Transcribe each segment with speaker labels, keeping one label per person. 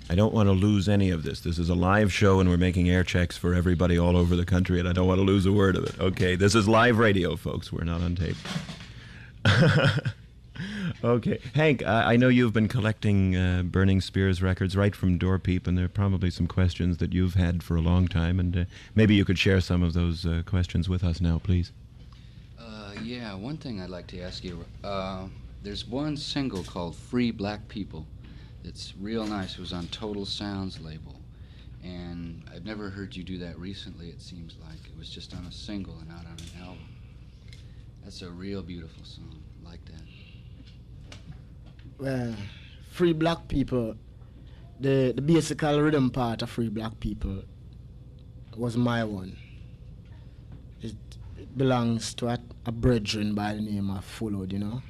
Speaker 1: I don't want to lose any of this. This is a live show and we're making air checks for everybody all over the country and I don't want to lose a word of it. Okay, this is live radio, folks. We're not on tape. Okay. Hank, I know you've been collecting Burning Spears records right from Door Peep, and there are probably some questions that you've had for a long time, and maybe you could share some of those questions with us now, please.
Speaker 2: Yeah, one thing I'd like to ask you. There's one single called Free Black People. It's real nice. It was on Total Sounds label. And I've never heard you do that recently, it seems like. It was just on a single and not on an album. That's a real beautiful song. I like that.
Speaker 3: Well, Free Black People, the basic rhythm part of Free Black People was my one. It belongs to a brethren by the name of Followed, you know.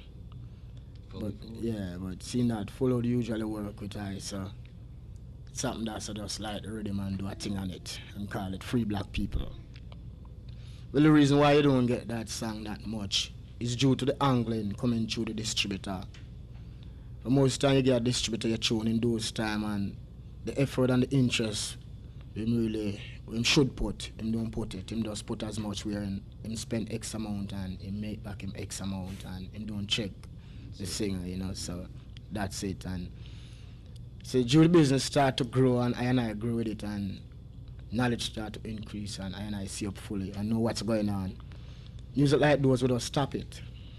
Speaker 3: But seeing that Followed usually work with I, so it's something that's just like the rhythm and do a thing on it and call it Free Black People. Well, the reason why you don't get that song that much is due to the angling coming through the distributor. But most time you get a distributor you tune in those time and the effort and the interest him should put, him don't put it. Him just put as much where him spend X amount and him make back him X amount and him don't check the singer, you know, so that's it. And so due the business start to grow and I grow with it and knowledge start to increase and I see up fully and know what's going on. Music like those would just stop it.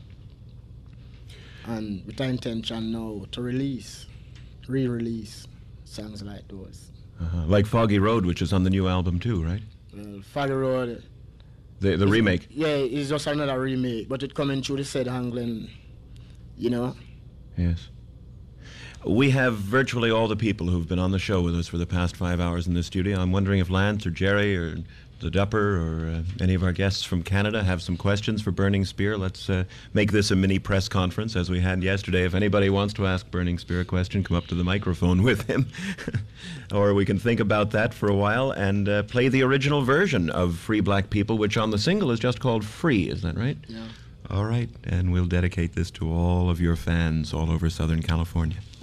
Speaker 3: And with our intention now to re-release songs like those.
Speaker 1: Like Foggy Road, which is on the new album too, right?
Speaker 3: Well, Foggy Road...
Speaker 1: The remake?
Speaker 3: Yeah, it's just another remake, but it coming through the said angling, you know?
Speaker 1: Yes. We have virtually all the people who've been on the show with us for the past 5 hours in the studio. I'm wondering if Lance or Jerry or the Dupper or any of our guests from Canada have some questions for Burning Spear. Let's make this a mini press conference as we had yesterday. If anybody wants to ask Burning Spear a question, come up to the microphone with him. Or we can think about that for a while and play the original version of Free Black People, which on the single is just called Free. Is that right?
Speaker 3: Yeah.
Speaker 1: All right, and we'll dedicate this to all of your fans all over Southern California.